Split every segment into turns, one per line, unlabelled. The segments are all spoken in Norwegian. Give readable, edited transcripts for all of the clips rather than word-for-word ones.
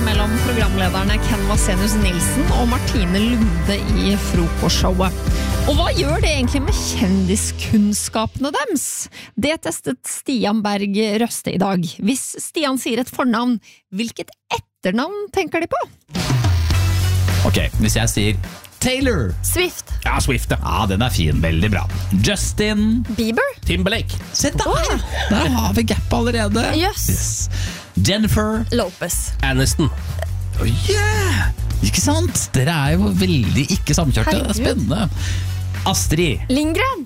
mellom programlederne Ken Vasenius Nilsen og Martine Lunde i frokostshowet. Og hva gjør det egentlig med kjendiskunnskapene deres? Det testet Stian Berg Røste i dag. Hvis Stian sier et fornavn, hvilket etternavn tenker de på?
Ok, hvis jeg sier Taylor.
Swift.
Ja, Swift, ja.
Ja, den er fin, veldig bra. Justin.
Bieber.
Timberlake.
Se der! Der har vi gap allerede.
Yes.
Jennifer.
Lopez.
Aniston.
Oh, yeah! Ikke sant? Dere er jo veldig ikke samkjørte. Det er spennende. Astrid.
Lindgren.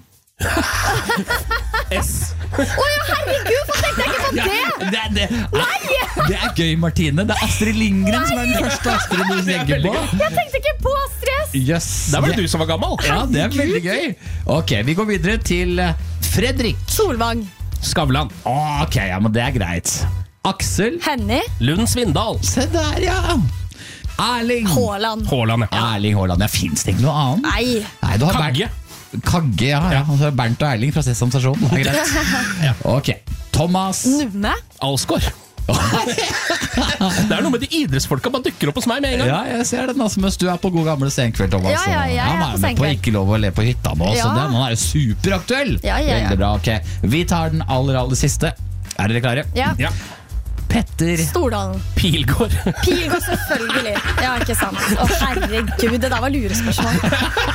S.
Åja, herregud, hva tenkte jeg ikke på det?
Det er gøy, Martine. Det er Astrid Lindgren som er den første Astrid du tenker på.
Jeg tenkte ikke på Astrid.
Yes.
Der var det du som var gammel.
Ja, det er veldig gøy. Ok, vi går videre til Fredrik.
Solvang.
Skavlan.
Ok, ja, men det er greit. Aksel.
Henny.
Lund Svindal.
Se der, ja. Erling.
Haaland.
Haaland, ja.
Erling Haaland. Ja, finnes det ikke noe annet?
Nei.
Du har
Kagge.
Kagge, ja. Altså Bernt og Erling fra Sesam Stasjon. Det er greit. Ok, Thomas.
Numme.
Alsgaard. Det er noe med de idrettsfolka bare dukker opp hos meg med en gang.
Ja, jeg ser den altså, mens du er på god gamle senkveld, Thomas.
Ja, jeg er
Han
på
er med på
senkveld.
Ikke lov å le på hytta nå, så
Ja.
han er jo superaktuell.
Ja.
Veldig bra, ok. Vi tar den aller siste. Er dere klare?
Ja.
Ja.
Petter.
Stordalen.
Pilgård.
Pilgård, selvfølgelig. Ja, ikke sant. Å, herregud, det der var lurespørsmål.